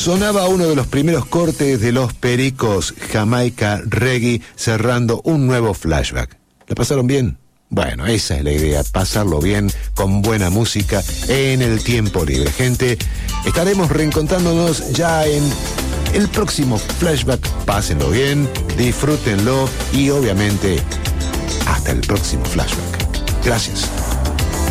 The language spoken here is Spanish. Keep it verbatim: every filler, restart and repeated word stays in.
sonaba uno de los primeros cortes de Los Pericos, Jamaica Reggae, cerrando un nuevo flashback. ¿La pasaron bien? Bueno, esa es la idea, pasarlo bien con buena música en el tiempo libre. Gente, estaremos reencontrándonos ya en el próximo flashback. Pásenlo bien, disfrútenlo y obviamente hasta el próximo flashback. Gracias.